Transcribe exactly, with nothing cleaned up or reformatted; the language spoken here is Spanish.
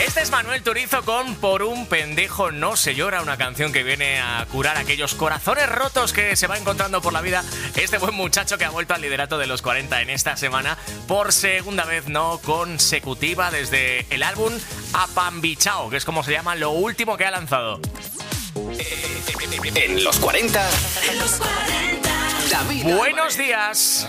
Este es Manuel Turizo con Por un pendejo no se llora, una canción que viene a curar aquellos corazones rotos que se va encontrando por la vida este buen muchacho que ha vuelto al liderato de los cuarenta en esta semana por segunda vez no consecutiva desde el álbum Apambichao, que es como se llama lo último que ha lanzado. En los cuarenta, en los cuarenta, David Buenos días.